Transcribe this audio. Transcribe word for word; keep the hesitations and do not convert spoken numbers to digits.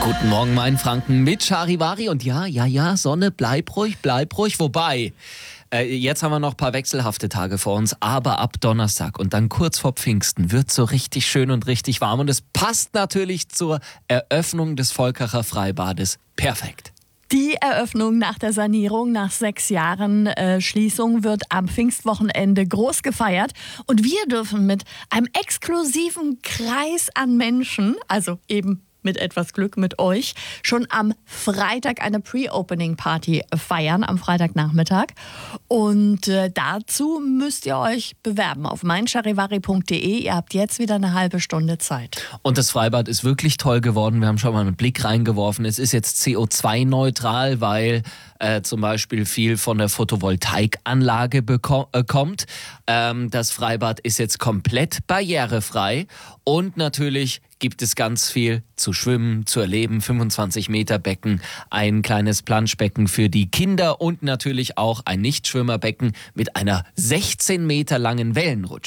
Guten Morgen, mein Franken mit Charivari. Und ja, ja, ja, Sonne, bleib ruhig, bleib ruhig. Wobei, äh, jetzt haben wir noch ein paar wechselhafte Tage vor uns. Aber ab Donnerstag und dann kurz vor Pfingsten wird so richtig schön und richtig warm. Und es passt natürlich zur Eröffnung des Volkacher Freibades. Perfekt. Die Eröffnung nach der Sanierung, nach sechs Jahren äh, Schließung, wird am Pfingstwochenende groß gefeiert. Und wir dürfen mit einem exklusiven Kreis an Menschen, also eben mit etwas Glück mit euch, schon am Freitag eine Pre-Opening-Party feiern, am Freitagnachmittag. Und äh, dazu müsst ihr euch bewerben auf meincharivari punkt de. Ihr habt jetzt wieder eine halbe Stunde Zeit. Und das Freibad ist wirklich toll geworden. Wir haben schon mal einen Blick reingeworfen. Es ist jetzt C O zwei neutral, weil äh, zum Beispiel viel von der Photovoltaikanlage beko- äh, kommt. Ähm, das Freibad ist jetzt komplett barrierefrei. Und natürlich gibt es ganz viel zu schwimmen, zu erleben. fünfundzwanzig Meter Becken, ein kleines Planschbecken für die Kinder und natürlich auch ein Nichtschwimmerbecken mit einer sechzehn Meter langen Wellenrutsche.